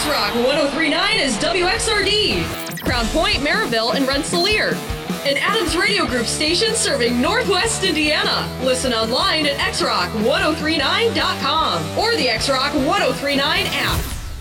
X-Rock 103.9 is WXRD, Crown Point, Maryville, and Rensselaer. An Adams Radio Group station serving Northwest Indiana. Listen online at xrock1039.com or the X-Rock 1039 app.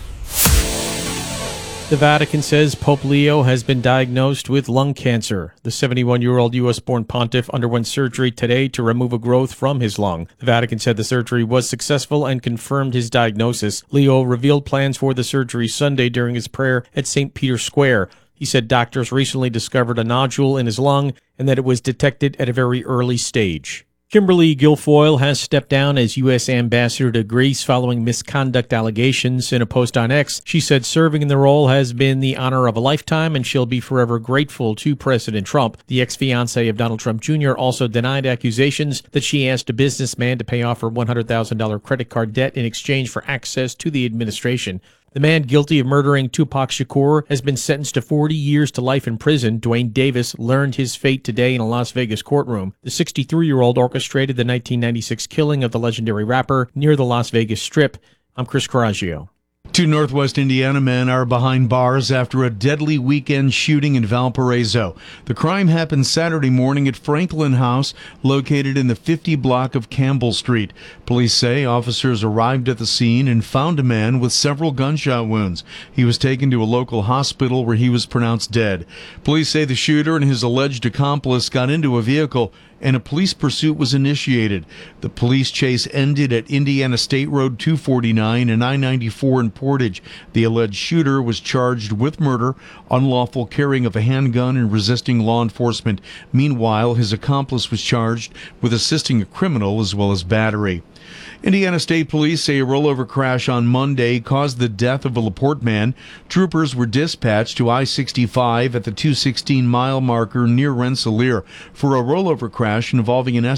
The Vatican says Pope Leo has been diagnosed with lung cancer. The 71-year-old U.S.-born pontiff underwent surgery today to remove a growth from his lung. The Vatican said the surgery was successful and confirmed his diagnosis. Leo revealed plans for the surgery Sunday during his prayer at St. Peter's Square. He said doctors recently discovered a nodule in his lung and that it was detected at a very early stage. Kimberly Guilfoyle has stepped down as U.S. ambassador to Greece following misconduct allegations. In a post on X, she said serving in the role has been the honor of a lifetime and she'll be forever grateful to President Trump. The ex-fiancé of Donald Trump Jr. also denied accusations that she asked a businessman to pay off her $100,000 credit card debt in exchange for access to the administration. The man guilty of murdering Tupac Shakur has been sentenced to 40 years to life in prison. Dwayne Davis learned his fate today in a Las Vegas courtroom. The 63-year-old orchestrated the 1996 killing of the legendary rapper near the Las Vegas Strip. I'm Chris Coraggio. Two Northwest Indiana men are behind bars after a deadly weekend shooting in Valparaiso. The crime happened Saturday morning at Franklin House, located in the 50 block of Campbell Street. Police say officers arrived at the scene and found a man with several gunshot wounds. He was taken to a local hospital where he was pronounced dead. Police say the shooter and his alleged accomplice got into a vehicle and a police pursuit was initiated. The police chase ended at Indiana State Road 249 and I-94 in Portage. The alleged shooter was charged with murder, unlawful carrying of a handgun, and resisting law enforcement. Meanwhile, his accomplice was charged with assisting a criminal as well as battery. Indiana State Police say a rollover crash on Monday caused the death of a LaPorte man. Troopers were dispatched to I-65 at the 216-mile marker near Rensselaer for a rollover crash involving an